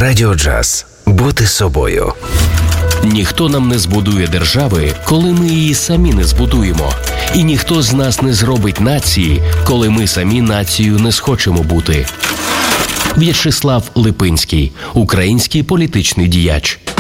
Радіо Джаз. Бути собою. Ніхто нам не збудує держави, коли ми її самі не збудуємо. І ніхто з нас не зробить нації, коли ми самі нацією не схочемо бути. В'ячеслав Липинський, український політичний діяч.